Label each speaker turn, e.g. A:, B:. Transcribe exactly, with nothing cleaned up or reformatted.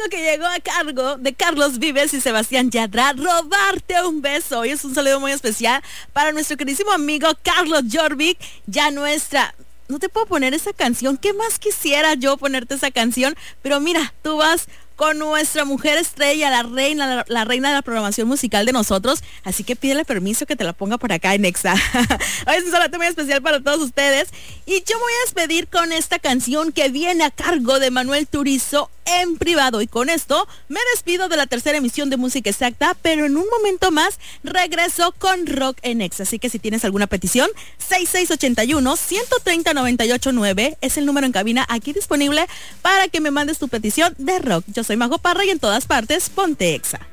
A: algo que llegó a cargo de Carlos Vives y Sebastián Yatra, Robarte un beso. Hoy es un saludo muy especial para nuestro queridísimo amigo Carlos Jorvik, ya nuestra... No te puedo poner esa canción, ¿qué más quisiera yo ponerte esa canción? Pero mira, tú vas con nuestra mujer estrella, la reina, la, la reina de la programación musical de nosotros, así que pídele permiso que te la ponga por acá en Exa. Hoy es un saludo muy especial para todos ustedes y yo me voy a despedir con esta canción que viene a cargo de Manuel Turizo en privado, y con esto me despido de la tercera emisión de Música Exacta, pero en un momento más regreso con Rock en Exa, así que si tienes alguna petición, seis seis ocho uno, uno tres cero, nueve ocho nueve es el número en cabina aquí disponible para que me mandes tu petición de rock. Yo soy Majo Parra y en todas partes ponte Exa.